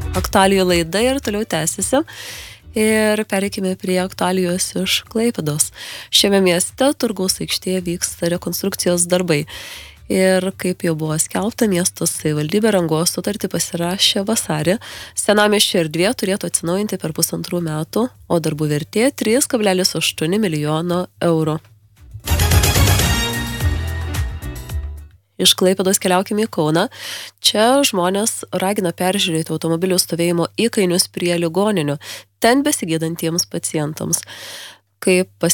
Aktualijų laida ir toliau tęsiasi. Ir pereikime prie aktualijos iš Klaipėdos. Šiame mieste turgaus aikštėje vyksta rekonstrukcijos darbai. Ir kaip jau buvo skelbta, miesto savivaldybė rangos sutartį pasirašė vasarį. Senamiesčio erdvė turėtų atsinaujinti per 1,5 metų, o darbų vertė 3,8 milijono eurų. Iš Klaipėdos keliaukime į Kauną. Čia žmonės ragina peržiūrėti automobilių stovėjimo įkainius prie ligoninių, ten besigydantiems pacientams. Kaip